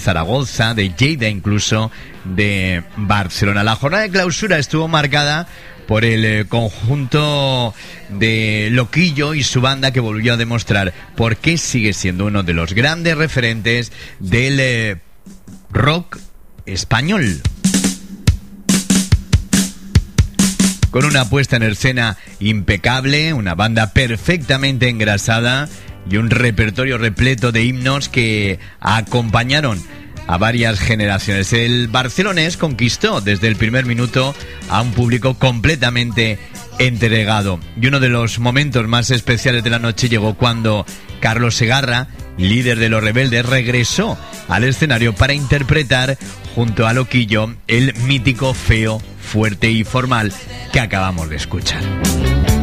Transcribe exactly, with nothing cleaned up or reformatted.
Zaragoza, de Lleida, incluso de Barcelona. La jornada de clausura estuvo marcada por el eh, conjunto de Loquillo y su banda, que volvió a demostrar por qué sigue siendo uno de los grandes referentes del eh, rock español. Con una puesta en escena impecable, una banda perfectamente engrasada y un repertorio repleto de himnos que acompañaron a varias generaciones. El barcelonés conquistó desde el primer minuto a un público completamente entregado. Y uno de los momentos más especiales de la noche llegó cuando Carlos Segarra, líder de Los Rebeldes, regresó al escenario para interpretar junto a Loquillo el mítico Feo, Fuerte y Formal que acabamos de escuchar.